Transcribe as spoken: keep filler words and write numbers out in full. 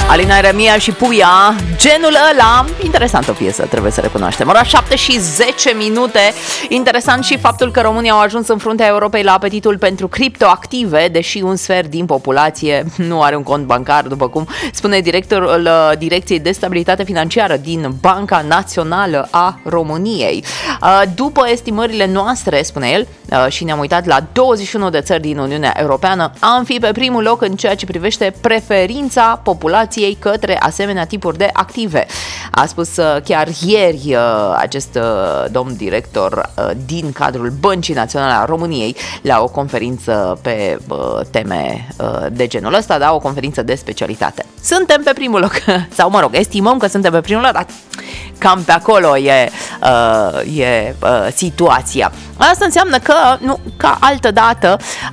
Alina Eremia și Puia, genul ăla. Interesantă piesă, trebuie să recunoaștem. Ora șapte și zece minute. Interesant și faptul că România au ajuns în fruntea Europei la apetitul pentru criptoactive, deși un sfert din populație nu are un cont bancar, după cum spune directorul Direcției de Stabilitate Financiară din Banca Națională a României. După estimările noastre, spune el, și ne-am uitat la douăzeci și unu de țări din Uniunea Europeană, am fi pe primul loc în ceea ce privește preferința populației către asemenea tipuri de active. A spus chiar ieri acest domn director din cadrul Băncii Naționale a României la o conferință pe teme de genul ăsta, da, o conferință de specialitate. Suntem pe primul loc, sau mă rog, estimăm că suntem pe primul loc, dar cam pe acolo e, uh, e uh, situația. Asta înseamnă că, nu, ca altă dată,